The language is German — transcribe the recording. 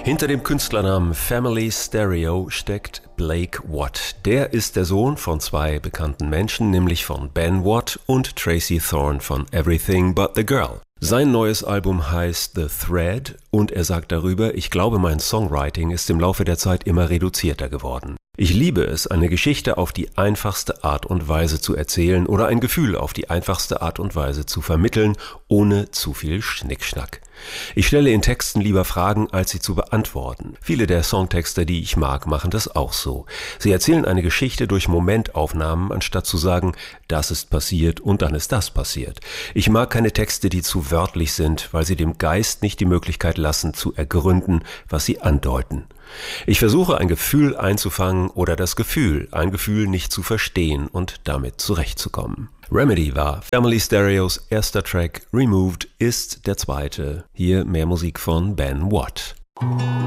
Hinter dem Künstlernamen Family Stereo steckt Blake Watt. Der ist der Sohn von zwei bekannten Menschen, nämlich von Ben Watt und Tracy Thorn von Everything But the Girl. Sein neues Album heißt The Thread und er sagt darüber, ich glaube, mein Songwriting ist im Laufe der Zeit immer reduzierter geworden. Ich liebe es, eine Geschichte auf die einfachste Art und Weise zu erzählen oder ein Gefühl auf die einfachste Art und Weise zu vermitteln, ohne zu viel Schnickschnack. Ich stelle in Texten lieber Fragen, als sie zu beantworten. Viele der Songtexter, die ich mag, machen das auch so. Sie erzählen eine Geschichte durch Momentaufnahmen, anstatt zu sagen, das ist passiert und dann ist das passiert. Ich mag keine Texte, die zu wörtlich sind, weil sie dem Geist nicht die Möglichkeit lassen, zu ergründen, was sie andeuten. Ich versuche, ein Gefühl einzufangen oder das Gefühl, ein Gefühl nicht zu verstehen und damit zurechtzukommen. Remedy war Family Stereos erster Track, Removed ist der zweite. Hier mehr Musik von Ben Watt.